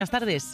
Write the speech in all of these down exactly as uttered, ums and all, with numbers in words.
Buenas tardes.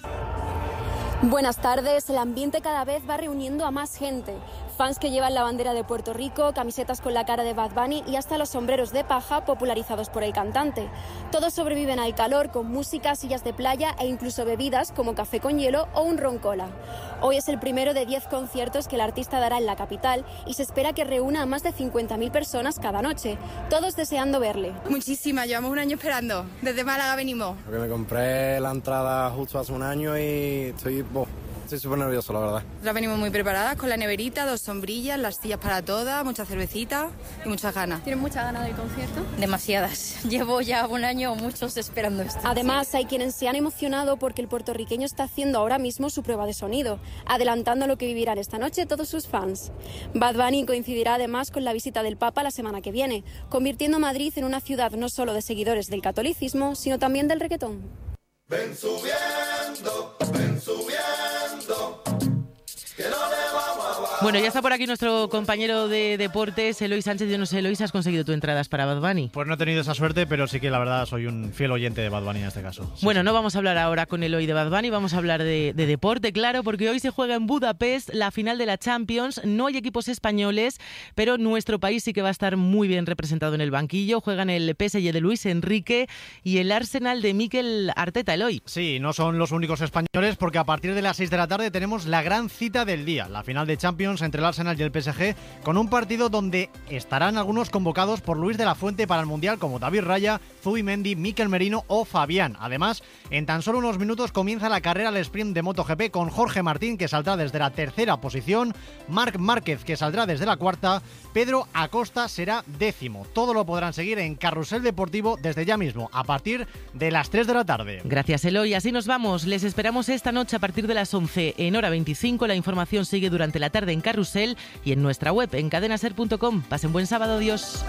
Buenas tardes. El ambiente cada vez va reuniendo a más gente. Fans que llevan la bandera de Puerto Rico, camisetas con la cara de Bad Bunny y hasta los sombreros de paja popularizados por el cantante. Todos sobreviven al calor con música, sillas de playa e incluso bebidas como café con hielo o un ron cola. Hoy es el primero de diez conciertos que el artista dará en la capital y se espera que reúna a más de cincuenta mil personas cada noche, todos deseando verle. Muchísimas, llevamos un año esperando. Desde Málaga venimos. Porque me compré la entrada justo hace un año y estoy... Oh. Estoy súper nervioso, la verdad. Nosotras venimos muy preparadas con la neverita, dos sombrillas, las sillas para todas, mucha cervecita y muchas ganas. ¿Tienes muchas ganas del concierto? Demasiadas. Llevo ya un año o muchos esperando esto. Además, hay quienes se han emocionado porque el puertorriqueño está haciendo ahora mismo su prueba de sonido, adelantando lo que vivirán esta noche todos sus fans. Bad Bunny coincidirá además con la visita del Papa la semana que viene, convirtiendo Madrid en una ciudad no solo de seguidores del catolicismo, sino también del reggaetón. Ven subiendo, ven subiendo, que no le vamos a bajar. Bueno, ya está por aquí nuestro compañero de deportes, Eloy Sánchez. Yo no sé, Eloy, ¿has conseguido tu entradas para Bad Bunny? Pues no he tenido esa suerte, pero sí que la verdad soy un fiel oyente de Bad Bunny en este caso. Sí, bueno, sí. No vamos a hablar ahora con Eloy de Bad Bunny, vamos a hablar de, de deporte, claro, porque hoy se juega en Budapest la final de la Champions. No hay equipos españoles, pero nuestro país sí que va a estar muy bien representado en el banquillo. Juegan el P S G de Luis Enrique y el Arsenal de Mikel Arteta, Eloy. Sí, no son los únicos españoles, porque a partir de las seis de la tarde tenemos la gran cita del día, la final de Champions entre el Arsenal y el P S G, con un partido donde estarán algunos convocados por Luis de la Fuente para el Mundial, como David Raya, Zubimendi, Mikel Merino o Fabián. Además, en tan solo unos minutos comienza la carrera al sprint de MotoGP con Jorge Martín, que saldrá desde la tercera posición, Marc Márquez, que saldrá desde la cuarta, Pedro Acosta será décimo. Todo lo podrán seguir en Carrusel Deportivo desde ya mismo, a partir de las tres de la tarde. Gracias, Eloy. Así nos vamos. Les esperamos esta noche a partir de las once en hora veinticinco. La información sigue durante la tarde en Carrusel y en nuestra web en cadena ser punto com. Pasen buen sábado. Adiós.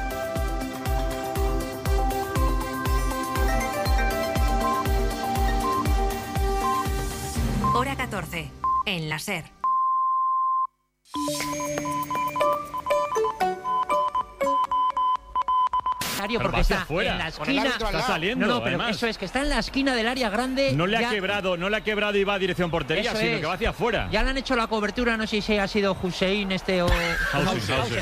Hora catorce, en la SER. Porque está en la esquina. Está saliendo, no, no, pero además. Eso es, que está en la esquina del área grande. No le ya... ha quebrado, no le ha quebrado y va a dirección portería, eso sino es. que va hacia afuera. Ya le han hecho la cobertura, no sé si ha sido Hussein este o... Hausen, Hausen,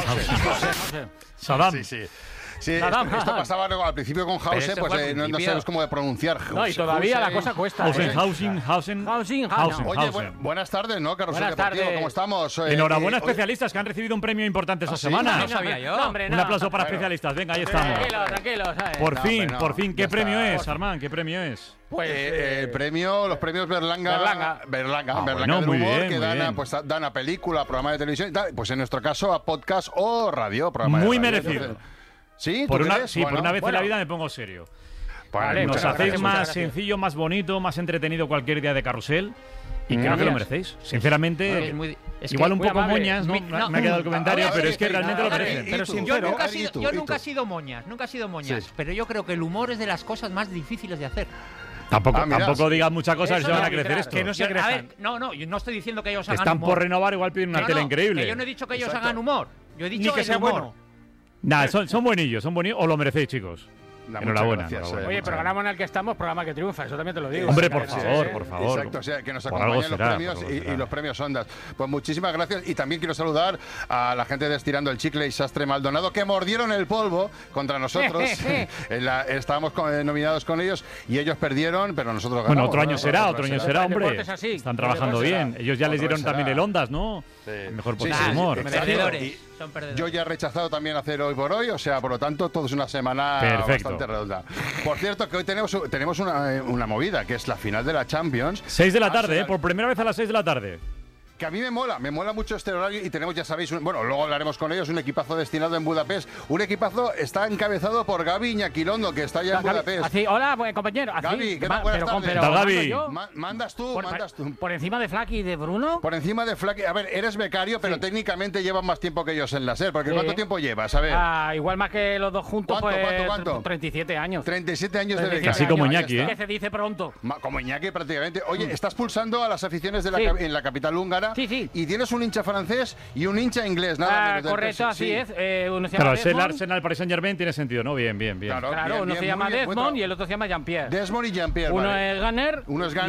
Hausen. Saddam. Sí, sí. Sí, esto, esto pasaba luego, al principio con Hausen, pues eh, no, no sabes cómo de pronunciar. No, y todavía Hausen, la cosa cuesta. Hausen, ¿eh? Hausen, Hausen, Hausen, Hausen. Oye, bu buenas tardes, ¿no, Carrusel Buenas Deportivo? tardes. ¿Cómo estamos? Eh, Enhorabuena, eh, especialistas que han recibido un premio importante esta ¿Ah, sí? semana. No sabía yo. No, hombre, no. Un aplauso para Bueno. especialistas. Venga, ahí estamos. Tranquilo, tranquilo. ¿sabes? Por No, fin, hombre, no. por fin. ¿Qué Ya premio está. es, Armán? ¿Qué premio es? Pues, Eh, eh, el premio, los premios Berlanga, Berlanga. Berlanga, Ah, Berlanga bueno, del muy humor, bien, que muy dan a, bien. pues, a- dan a película, programa de televisión y tal. Pues en nuestro caso a podcast o radio, programa Muy de radio. merecido. Entonces, ¿sí? ¿Tú Por una, crees? sí, por Bueno, una vez bueno. en la vida me pongo serio. Vale, Vale, Nos muchas muchas hacéis gracias, más muchas gracias. sencillo, más bonito, más entretenido cualquier día de carrusel. Y creo que lo Gracias. merecéis. Sinceramente, Es muy- es igual que- un muy poco amable. moñas, ¿no? Mi- Me- no. me ha quedado el comentario, A ver, pero es que a ver, realmente a lo ver, merecen. ¿y Pero tú? sin- ¿Y yo tú? nunca, he ¿Y sido, tú? yo ¿Y nunca he tú? sido moñas, nunca he sido moñas, Sí. pero yo creo que el humor es de las cosas más difíciles de hacer. Tampoco, Ah, mira, tampoco sí. digas muchas cosas y Eso se van no, a crecer claro, esto. que no se Yo- a crezcan. ver, no, no, yo no estoy diciendo que ellos hagan Están humor. por renovar, igual piden una No, tele no, increíble. que yo no he dicho que ellos Exacto. hagan humor. Yo he dicho Ni que el sea humor. bueno. Nah, son, son buenillos, son buenillos. Os lo merecéis, chicos. No, Enhorabuena, muchas gracias, enhorabuena. Oye, muchas programa en el que estamos, programa que triunfa, eso también te lo digo. Hombre, por Sí, favor, sí, por sí. favor. Exacto, o sea, que nos Por algo acompañan los será, premios por algo y, será. y los premios Ondas. Pues muchísimas gracias y también quiero saludar a la gente de Estirando el Chicle y Sastre Maldonado que mordieron el polvo contra nosotros. En la- estábamos con- eh, nominados con ellos y ellos perdieron, pero nosotros ganamos. Bueno, otro año ¿no? será, otro año será, El hombre. deporte es así. Están El trabajando deporte bien. será. Ellos ya les Otro dieron será. también el Ondas, ¿no? Sí. El mejor Sí, podcast sí, de humor. sí, Perdedores. Y Son perdedores. yo ya he rechazado también hacer hoy por hoy, o sea, por lo tanto, todo es una semana Perfecto. bastante redonda. Por cierto, que hoy tenemos, tenemos una, eh, una movida, que es la final de la Champions. seis de la tarde, ¿eh? Arsenal- Por primera vez a las seis de la tarde. Que a mí me mola, me mola mucho este horario y tenemos, ya sabéis, un- bueno, luego hablaremos con ellos, un equipazo destinado en Budapest. Un equipazo está encabezado por Gaby Iñaquilondo, que está ya en Gaby, Budapest. así, hola, buen compañero. Así, Gaby, ¿qué tal? ma- Buenas pero, con- tardes. pero ¿Qué tal, mando Gaby? yo. Ma- mandas tú, Por, mandas tú. por encima de Flaky y de Bruno. Por encima de Flaky. A ver, eres becario, pero Sí. técnicamente llevas más tiempo que ellos en la SER. Porque Sí. ¿cuánto tiempo llevas? A ver, Ah, igual más que los dos juntos, ¿Cuánto, pues cuánto, cuánto? treinta y siete años. treinta y siete años de treinta y siete becario. Así como Ahí Iñaki, está. Que se dice pronto. Ma- Como Iñaki prácticamente. Oye, estás pulsando a las aficiones de la Sí. cap- en la capital húngara Francia. Sí, sí. Y tienes un hincha francés y un hincha inglés, nada Ah, menos del correcto, P S G. así Sí. es. Eh, uno se Claro, llama es el Desmond. Arsenal Paris Saint Germain, tiene sentido, ¿no? Bien, bien, bien. Claro, Claro, bien, uno bien, se llama muy bien, Desmond muy y el otro se llama Jean-Pierre. Desmond y Jean-Pierre. Uno vale. es Gunner Uno es Gunner